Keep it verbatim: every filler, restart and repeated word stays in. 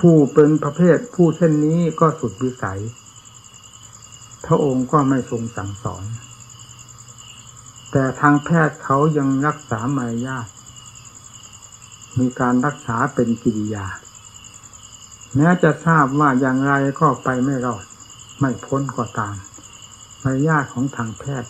ผู้เป็นประเภทผู้เช่นนี้ก็สุดวิสัยพระองค์ก็ไม่ทรงสั่งสอนแต่ทางแพทย์เขายังรักษามารยาทมีการรักษาเป็นกิริยาแม้จะทราบว่าอย่างไรก็ไปไม่รอดไม่พ้นก็ตามมารยาทของทางแพทย์